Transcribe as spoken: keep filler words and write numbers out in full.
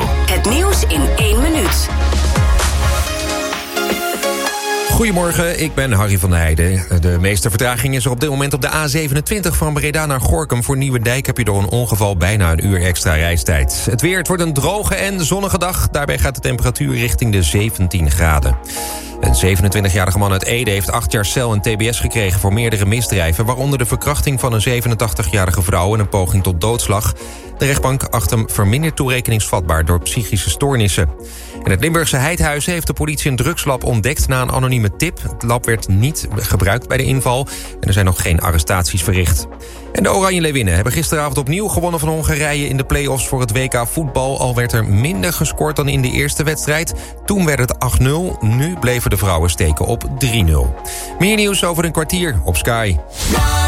Het nieuws in één minuut. Goedemorgen, ik ben Harry van der Heijden. De meeste vertraging is er op dit moment op de A zevenentwintig van Breda naar Gorinchem. Voor Nieuwendijk heb je door een ongeval bijna een uur extra reistijd. Het weer, het wordt een droge en zonnige dag. Daarbij gaat de temperatuur richting de zeventien graden. Een zevenentwintigjarige man uit Ede heeft acht jaar cel en tbs gekregen voor meerdere misdrijven, waaronder de verkrachting van een zevenentachtigjarige vrouw en een poging tot doodslag. De rechtbank acht hem verminderd toerekeningsvatbaar door psychische stoornissen. In het Limburgse Heidhuizen heeft de politie een drugslab ontdekt na een anonieme tip. Het lab werd niet gebruikt bij de inval en er zijn nog geen arrestaties verricht. En de Oranje Leeuwinnen hebben gisteravond opnieuw gewonnen van Hongarije in de play-offs voor het W K voetbal. Al werd er minder gescoord dan in de eerste wedstrijd. Toen werd het acht nul. Nu bleven de vrouwen steken op drie nul. Meer nieuws over een kwartier op Sky.